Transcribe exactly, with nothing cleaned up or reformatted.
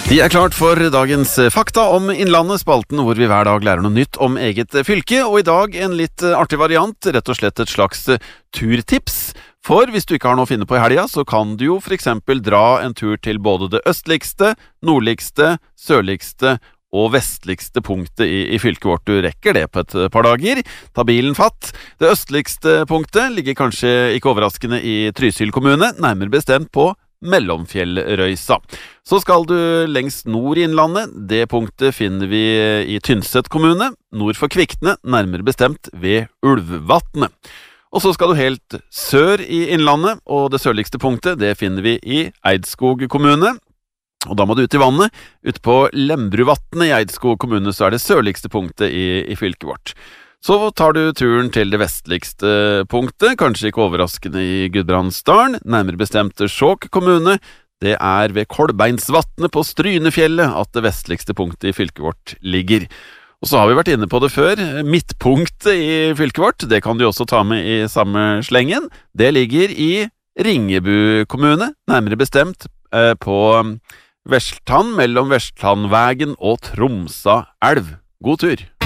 Vi er klart for dagens fakta om Innlandet, spalten hvor vi hver dag lærer noe nytt om eget fylke, og i dag en litt artig variant, rett og slett et slags turtips. For hvis du ikke har noe å finne på i helga, så kan du jo for eksempel dra en tur til både det østligste, nordligste, sørligste og vestligste punktet i, i fylket vårt. Du rekker det på et par dager. Ta bilen fatt. Det østligste punktet ligger kanskje ikke overraskende i Trysil kommune, nærmere bestemt på Mellomfjellrøysa. Så skal du lengst nord i Innlandet. Det punktet finner vi i Tynset kommune, nord for Kvikne, nærmere bestemt ved Ulvvatnet. Og så skal du helt sør i Innlandet, og det sørligste punktet det finner vi i Eidskog kommune. Og da må du ut i vannet. Ute på Lembruvatnet i Eidskog kommune så er det sørligste punktet i, i fylket vårt. Så tar du turen til det vestligste punktet, kanskje ikke overraskende i Gudbrandsdalen, nærmere bestemt Skjåk kommune. Det er ved Kolbeinsvatnet på Strynefjellet at det vestligste punktet i fylket vårt ligger. Og så har vi vært inne på det før, midtpunktet i fylket vårt, det kan du også ta med i samme slengen. Det ligger i Ringebu kommune, nærmere bestemt eh, på Vestland, mellom Vestlandvegen og Tromsa elv. God tur!